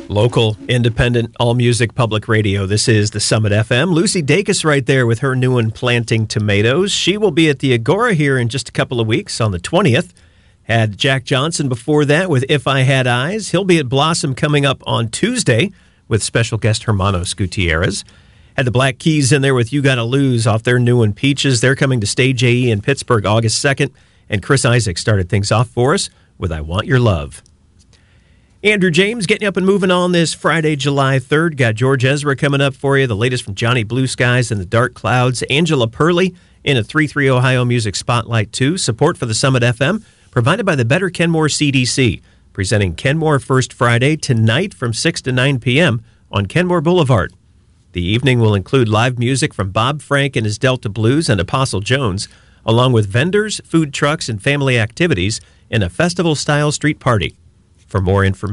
Local, independent, all-music public radio. This is the Summit FM. Lucy Dacus right there with her new one, Planting Tomatoes. She will be at the Agora here in just a couple of weeks on the 20th. Had Jack Johnson before that with If I Had Eyes. He'll be at Blossom coming up on Tuesday with special guest Hermanos Gutierrez. Had the Black Keys in there with You Gotta Lose off their new one, Peaches. They're coming to Stage AE in Pittsburgh August 2nd. And Chris Isaak started things off for us with I Want Your Love. Andrew James getting up and moving on this Friday, July 3rd. Got George Ezra coming up for you. The latest from Johnny Blue Skies and the Dark Clouds. Angela Purley in a 3-3 Ohio Music Spotlight 2. Support for the Summit FM provided by the Better Kenmore CDC. Presenting Kenmore First Friday tonight from 6 to 9 p.m. on Kenmore Boulevard. The evening will include live music from Bob Frank and his Delta Blues and Apostle Jones, along with vendors, food trucks, and family activities in a festival-style street party. For more information,